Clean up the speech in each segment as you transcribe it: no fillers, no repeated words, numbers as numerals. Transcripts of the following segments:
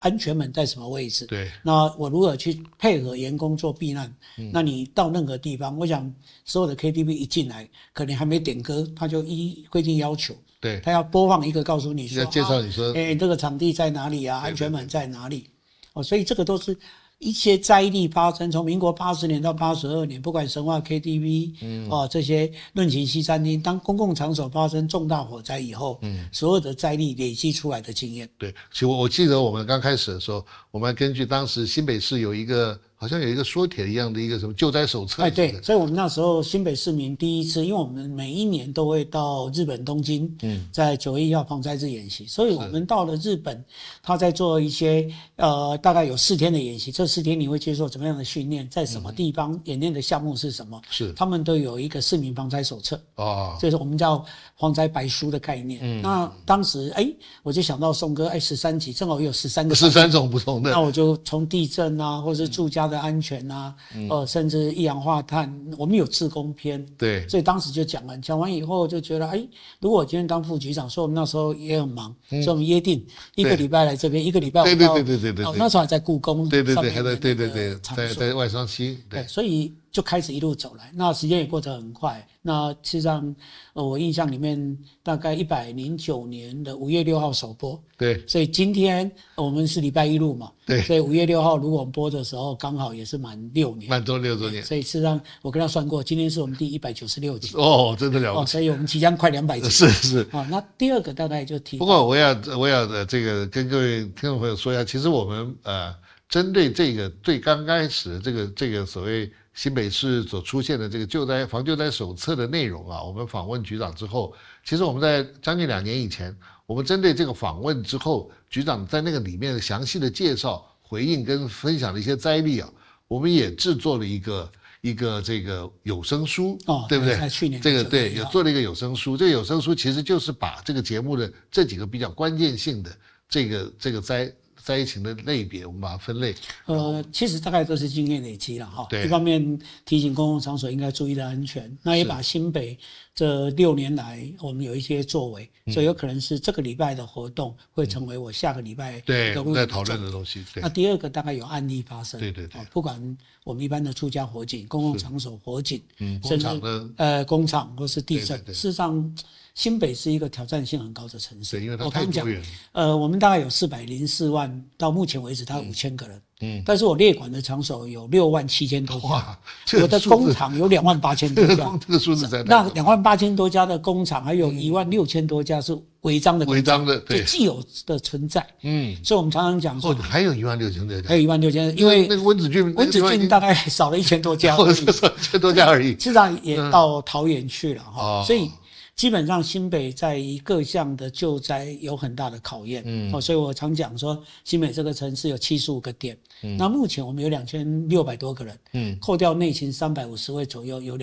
安全门在什么位置？ 对， 那我如何去配合员工做避难？那你到任何地方，我想所有的 KTV 一进来，可能还没点歌，他就依规定要求， 对， 他要播放一个告诉你说， 要介绍你说， 这个场地在哪里啊？安全门在哪里？所以这个都是一些灾力发生，从民国80年到82年，不管神话 KTV，这些论琴西餐厅，当公共场所发生重大火灾以后，所有的灾力累积出来的经验。 对，其实我记得我们刚开始的时候，我们根据当时新北市有一个好像有一个缩帖一样的一个什么救灾手册。 对，所以我们那时候新北市民第一次，因为我们每一年都会到日本东京，在9月1号防灾日演习，所以我们到了日本，他在做一些大概有4天的演习，这4天你会接受怎么样的训练，在什么地方演练的项目是什么， 是他们都有一个市民防灾手册，这是我们叫防灾白书的概念。那当时我就想到宋哥13集正好有13 种不同的， 那我就从地震啊，或是住家的安全啊，甚至一氧化碳，我们有志工篇， 对， 所以当时就讲完以后就觉得，如果我今天当副局长，所以我们那时候也很忙，所以我们约定1个礼拜来这边，1个礼拜我们到， 对， 那时候还在故宫， 对，还在对，在外双溪， 对，所以就开始一路走来，那时间也过得很快。那事实上，我印象里面大概109年的5月6号首播， 对， 所以今天我们是礼拜一录嘛， 对， 所以5月6号如果我们播的时候，刚好也是满6年， 满6周年。 所以事实上，我跟他算过，今天是我们第196集， 真的了不起， 所以我们即将快200集， 是那第二个大概就提， 不过我要这个跟各位听众朋友说一下，其实我们针对这个最刚开始的这个所谓新北市所出现的这个防救灾手册的内容啊，我们访问局长之后，其实我们在将近2年以前，我们针对这个访问之后，局长在那个里面详细的介绍、回应跟分享的一些灾例啊，我们也制作了一个这个有声书，对不对？ 在去年这个对，有做了一个有声书，这个有声书其实就是把这个节目的这几个比较关键性的这个灾情的类别，我们把它分类。 其实大概都是经验累积了哈。 对， 一方面提醒公共场所应该注意的安全，那也把新北这6年来我们有一些作为，所以有可能是这个礼拜的活动会成为我下个礼拜的在讨论的东西。 那第二个大概有案例发生， 对， 不管我们一般的住家火警、公共场所火警， 甚至工厂或是地震，事实上。新北是一个挑战性很高的城市， 对，因为它太多元。 我们大概有404万，到目前为止它有5000个人，但是我列管的场所有67000多家，我的工厂有28000多家， 这个数字在那28000多家的工厂，还有16000多家是违章的， 对， 既有的存在，所以我们常常讲说， 还有16000多家， 还有16000，因为那个温子俊大概少了1000多家， 或者是1000多家而已， 事实上也到桃园去了哈，所以。基本上新北在于各项的救灾有很大的考验，所以我常讲说新北这个城市有75个点，那目前我们有2600多个人，扣掉内勤350位左右，有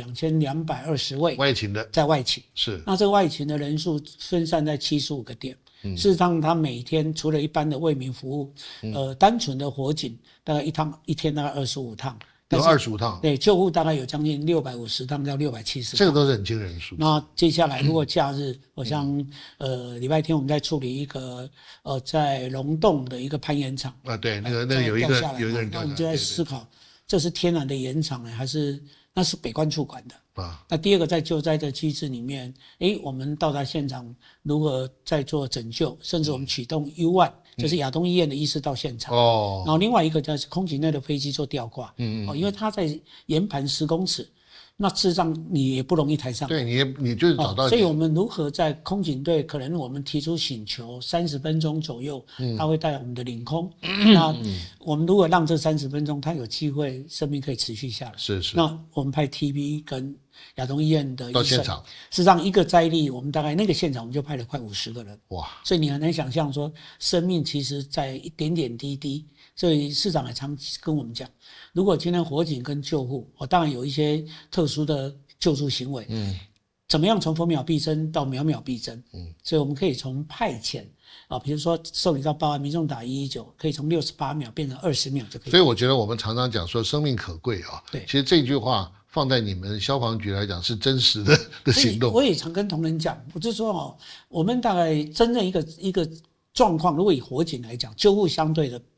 2220位外勤的在外勤， 是， 那这个外勤的人数分散在75个点，事实上他每天除了一般的为民服务，单纯的火警大概一天大概25趟。 有25趟， 对，救护大概有将近650趟到670趟， 这个都是很惊人的数字。 那接下来如果假日，我像礼拜天我们在处理一个在龙洞的一个攀岩场对，那个有一个人掉下来， 那我们就在思考，这是天然的岩场还是那是北关处管的啊？那第二个在救灾的机制里面，我们到达现场如何在做拯救，甚至我们启动 U1。就是亚东医院的医师到现场然后另外一个就是空警内的飞机做吊挂因为它在岩盘10公尺，那事实上你也不容易抬上来， 对，你就是找到， 所以我们如何在空警队，可能我们提出请求30分钟左右，他会带我们的领空，那我们如果让这30分钟他有机会生命可以持续下来， 是， 那我们派 TV 跟亚东医院的医生到现场， 事实上一个灾例，我们大概那个现场我们就派了快50个人， 哇！ 所以你很难想象说，生命其实在一点点滴滴。所以市长也常跟我们讲，如果今天火警跟救护，当然有一些特殊的救助行为，怎么样从分秒必争到秒秒必争，所以我们可以从派遣比如说受理到报案，民众打119，可以从68秒变成20秒就可以。 所以我觉得我们常常讲说生命可贵对， 其实这句话放在你们消防局来讲是真实的行动。 我也常跟同仁讲，我就说我们大概真正一个状况，如果以火警来讲，救护相对的